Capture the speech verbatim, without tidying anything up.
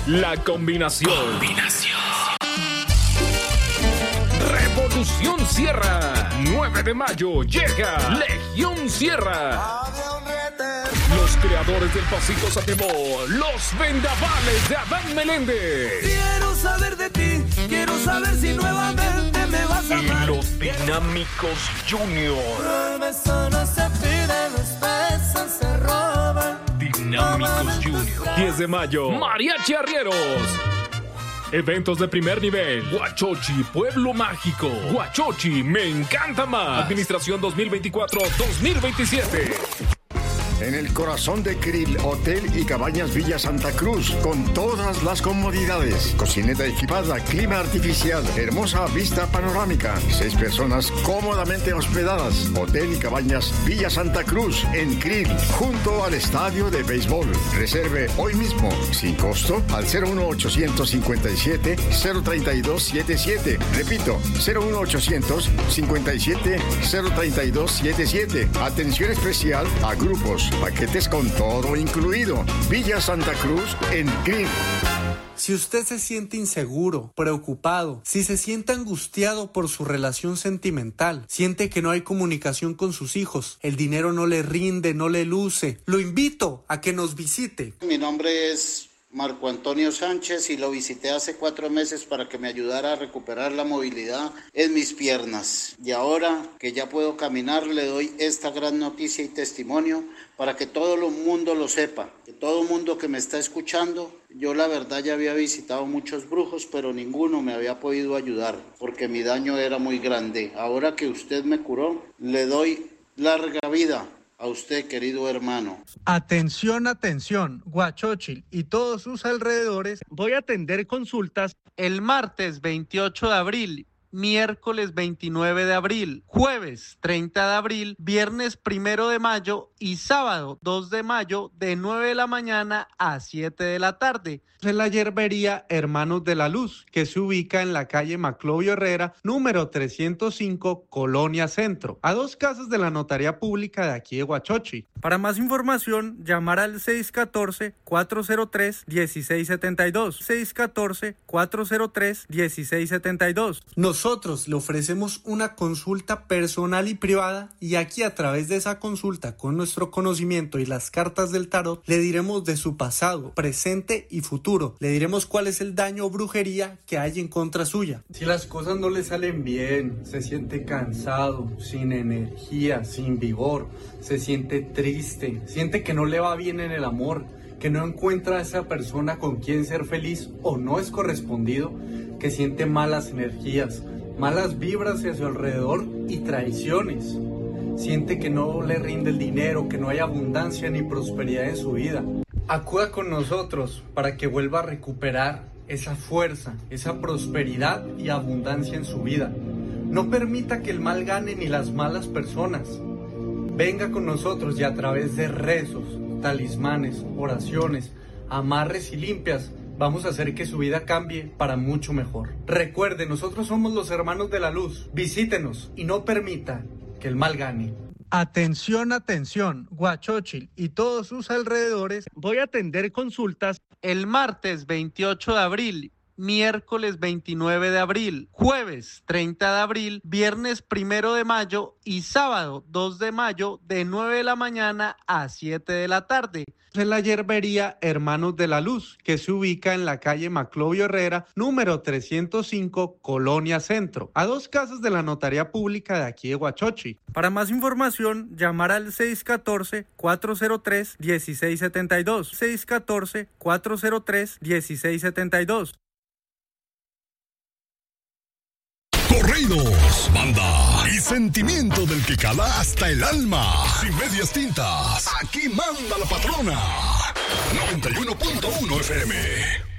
La combinación. Combinación. Revolución Sierra. nueve de mayo llega Legión Sierra. Los creadores del Pasito Sáptimo, los vendavales de Adán Meléndez. Quiero saber de ti, quiero saber si nuevamente me vas a amar. Y los Dinámicos Junior. El beso no se pide, los besos se roban. Dinámicos Junior. diez de mayo, Mariachi Arrieros. Eventos de primer nivel. Huachochi, Pueblo Mágico. Huachochi, me encanta más. Administración dos mil veinticuatro dos mil veintisiete. En el corazón de Krill, Hotel y Cabañas Villa Santa Cruz, con todas las comodidades. Cocineta equipada, clima artificial, hermosa vista panorámica. Seis personas cómodamente hospedadas. Hotel y Cabañas Villa Santa Cruz, en Krill, junto al estadio de béisbol. Reserve hoy mismo, sin costo, al cero uno ochocientos cincuenta y siete cero treinta y dos setenta y siete. Repito, cero uno ochocientos cincuenta y siete cero treinta y dos setenta y siete. Atención especial a grupos, paquetes con todo incluido. Villa Santa Cruz, en Krill. Si usted se siente inseguro, preocupado, si se siente angustiado por su relación sentimental, siente que no hay comunicación con sus hijos, el dinero no le rinde, no le luce, lo invito a que nos visite. Mi nombre es Marco Antonio Sánchez y lo visité hace cuatro meses para que me ayudara a recuperar la movilidad en mis piernas. Y ahora que ya puedo caminar, le doy esta gran noticia y testimonio para que todo el mundo lo sepa, que todo el mundo que me está escuchando. Yo la verdad ya había visitado muchos brujos, pero ninguno me había podido ayudar porque mi daño era muy grande. Ahora que usted me curó, le doy larga vida a usted, querido hermano. Atención, atención, Huachochil y todos sus alrededores. Voy a atender consultas el martes veintiocho de abril, miércoles veintinueve de abril, jueves treinta de abril, viernes primero de mayo y sábado dos de mayo de nueve de la mañana a siete de la tarde. En la yerbería Hermanos de la Luz, que se ubica en la calle Maclovio Herrera, número trescientos cinco, Colonia Centro, a dos casas de la Notaría Pública de aquí de Huachochi. Para más información, llamar al seis uno cuatro, cuatro cero tres, uno seis siete dos, seis uno cuatro, cuatro cero tres, uno seis siete dos. Nosotros le ofrecemos una consulta personal y privada, y aquí a través de esa consulta, con nuestro conocimiento y las cartas del tarot, le diremos de su pasado, presente y futuro. Le diremos cuál es el daño o brujería que hay en contra suya. Si las cosas no le salen bien, se siente cansado, sin energía, sin vigor, se siente triste, siente que no le va bien en el amor, que no encuentra a esa persona con quien ser feliz o no es correspondido, que siente malas energías, malas vibras hacia su alrededor y traiciones. Siente que no le rinde el dinero, que no hay abundancia ni prosperidad en su vida. Acuda con nosotros para que vuelva a recuperar esa fuerza, esa prosperidad y abundancia en su vida. No permita que el mal gane ni las malas personas. Venga con nosotros y a través de rezos, talismanes, oraciones, amarres y limpias, vamos a hacer que su vida cambie para mucho mejor. Recuerde, nosotros somos los Hermanos de la Luz. Visítenos y no permita que el mal gane. Atención, atención, Huachochil y todos sus alrededores. Voy a atender consultas el martes veintiocho de abril, miércoles veintinueve de abril, jueves treinta de abril, viernes primero de mayo y sábado dos de mayo de nueve de la mañana a siete de la tarde. En la yerbería Hermanos de la Luz, que se ubica en la calle Maclovio Herrera, número trescientos cinco, Colonia Centro, a dos casas de la Notaría Pública de aquí de Huachochi. Para más información, llamar al seis uno cuatro, cuatro cero tres, uno seis siete dos, seis uno cuatro, cuatro cero tres, uno seis siete dos. Corridos, banda y sentimiento del que cala hasta el alma. Sin medias tintas, aquí manda la patrona. noventa y uno punto uno F M.